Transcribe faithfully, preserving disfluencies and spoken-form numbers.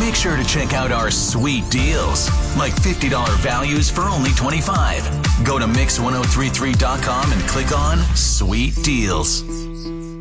Make sure to check out our sweet deals, like fifty dollars values for only twenty-five dollars. Go to mix ten thirty-three dot com and click on Sweet Deals.